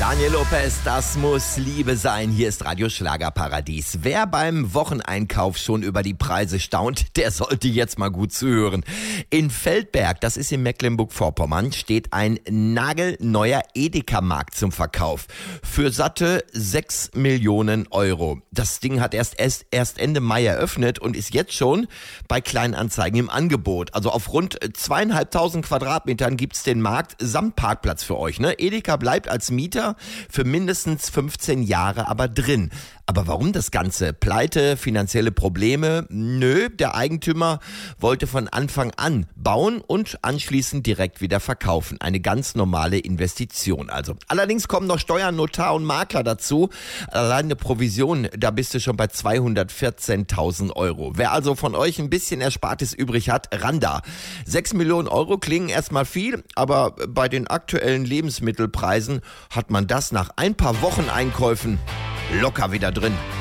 Daniel Lopez, das muss Liebe sein. Hier ist Radio Schlagerparadies. Wer beim Wocheneinkauf schon über die Preise staunt, der sollte jetzt mal gut zuhören. In Feldberg, das ist in Mecklenburg-Vorpommern, steht ein nagelneuer Edeka-Markt zum Verkauf. Für satte 6 Millionen Euro. Das Ding hat erst Ende Mai eröffnet und ist jetzt schon bei Kleinanzeigen im Angebot. Also auf rund 2.500 Quadratmetern gibt's den Markt samt Parkplatz für euch. Ne? Edeka bleibt als Mieter für mindestens 15 Jahre aber drin. Aber warum das Ganze? Pleite, finanzielle Probleme? Nö, der Eigentümer wollte von Anfang an bauen und anschließend direkt wieder verkaufen. Eine ganz normale Investition also. Allerdings kommen noch Steuern, Notar und Makler dazu. Allein eine Provision, da bist du schon bei 214.000 Euro. Wer also von euch ein bisschen Erspartes übrig hat, ran da. 6 Millionen Euro klingen erstmal viel, aber bei den aktuellen Lebensmittelpreisen hat man das nach ein paar Wochen Einkäufen locker wieder drin.